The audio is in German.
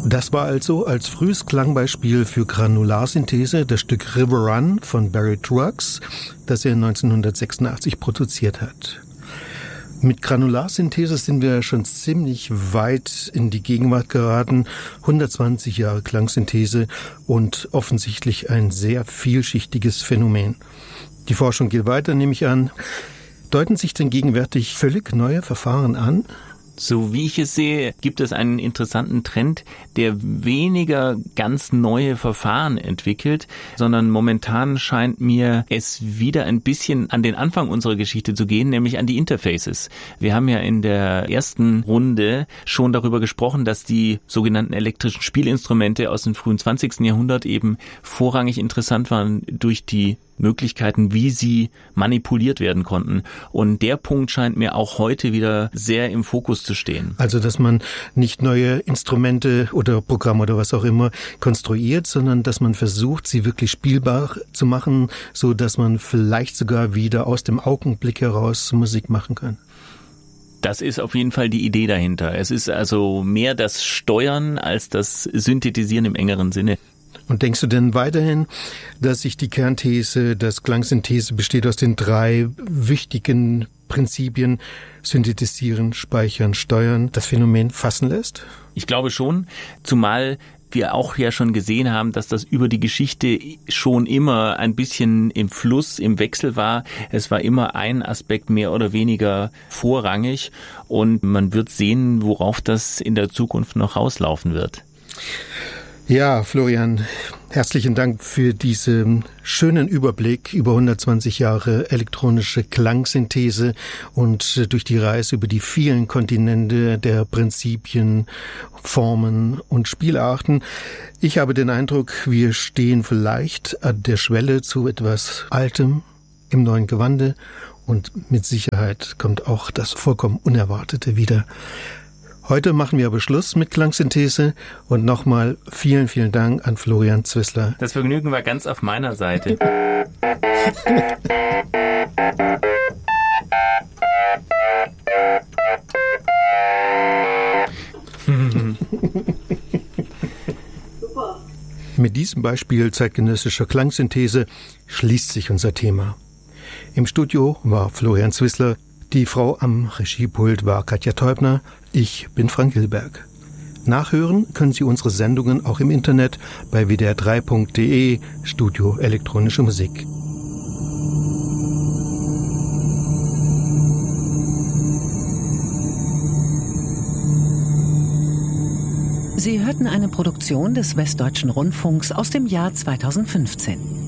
Das war also als frühes Klangbeispiel für Granularsynthese das Stück River Run von Barry Truax, das er 1986 produziert hat. Mit Granularsynthese sind wir schon ziemlich weit in die Gegenwart geraten. 120 Jahre Klangsynthese und offensichtlich ein sehr vielschichtiges Phänomen. Die Forschung geht weiter, nehme ich an. Deuten sich denn gegenwärtig völlig neue Verfahren an? So wie ich es sehe, gibt es einen interessanten Trend, der weniger ganz neue Verfahren entwickelt, sondern momentan scheint mir es wieder ein bisschen an den Anfang unserer Geschichte zu gehen, nämlich an die Interfaces. Wir haben ja in der ersten Runde schon darüber gesprochen, dass die sogenannten elektrischen Spielinstrumente aus dem frühen 20. Jahrhundert eben vorrangig interessant waren durch die Möglichkeiten, wie sie manipuliert werden konnten. Und der Punkt scheint mir auch heute wieder sehr im Fokus zu stehen. Also, dass man nicht neue Instrumente oder Programme oder was auch immer konstruiert, sondern dass man versucht, sie wirklich spielbar zu machen, so dass man vielleicht sogar wieder aus dem Augenblick heraus Musik machen kann. Das ist auf jeden Fall die Idee dahinter. Es ist also mehr das Steuern als das Synthetisieren im engeren Sinne. Und denkst du denn weiterhin, dass sich die Kernthese, dass Klangsynthese besteht aus den 3 wichtigen Prinzipien, synthetisieren, speichern, steuern, das Phänomen fassen lässt? Ich glaube schon, zumal wir auch ja schon gesehen haben, dass das über die Geschichte schon immer ein bisschen im Fluss, im Wechsel war. Es war immer ein Aspekt mehr oder weniger vorrangig und man wird sehen, worauf das in der Zukunft noch rauslaufen wird. Ja, Florian, herzlichen Dank für diesen schönen Überblick über 120 Jahre elektronische Klangsynthese und durch die Reise über die vielen Kontinente der Prinzipien, Formen und Spielarten. Ich habe den Eindruck, wir stehen vielleicht an der Schwelle zu etwas Altem im neuen Gewande und mit Sicherheit kommt auch das vollkommen Unerwartete wieder. Heute machen wir aber Schluss mit Klangsynthese und nochmal vielen, vielen Dank an Florian Zwissler. Das Vergnügen war ganz auf meiner Seite. Mit diesem Beispiel zeitgenössischer Klangsynthese schließt sich unser Thema. Im Studio war Florian Zwissler. Die Frau am Regiepult war Katja Teubner. Ich bin Frank Hilberg. Nachhören können Sie unsere Sendungen auch im Internet bei wdr3.de, Studio Elektronische Musik. Sie hörten eine Produktion des Westdeutschen Rundfunks aus dem Jahr 2015.